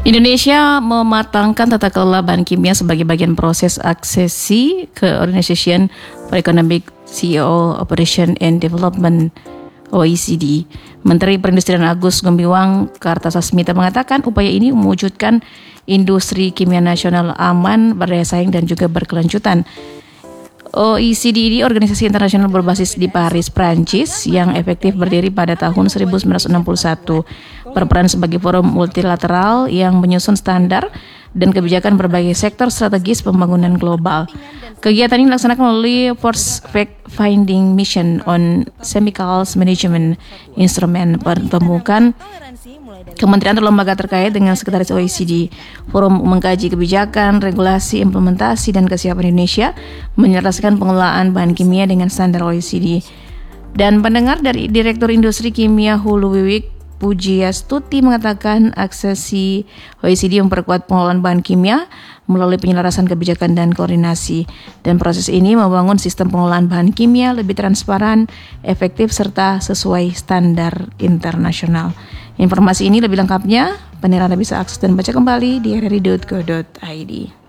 Indonesia mematangkan tata kelola bahan kimia sebagai bagian proses aksesi ke Organization for Economic Co Operation and Development (OECD). Menteri Perindustrian Agus Gumiwang Kartasasmita mengatakan upaya ini mewujudkan industri kimia nasional aman, berdaya saing dan juga berkelanjutan. OECD ini organisasi internasional berbasis di Paris, Prancis yang efektif berdiri pada tahun 1961, berperan sebagai forum multilateral yang menyusun standar dan kebijakan berbagai sektor strategis pembangunan global. Kegiatan ini dilaksanakan melalui First Fact-Finding Mission on Chemicals Management Instrument, pertemukan kementerian atau lembaga terkait dengan sekretaris OECD. Forum mengkaji kebijakan, regulasi, implementasi, dan kesiapan Indonesia menyelaraskan pengelolaan bahan kimia dengan standar OECD. Dan pendengar dari Direktur Industri Kimia Hulu Wiwik Pujiastuti mengatakan aksesi OECD memperkuat pengelolaan bahan kimia melalui penyelarasan kebijakan dan koordinasi. Dan proses ini membangun sistem pengelolaan bahan kimia lebih transparan, efektif, serta sesuai standar internasional. Informasi ini lebih lengkapnya, pendengar bisa akses dan baca kembali di rri.go.id.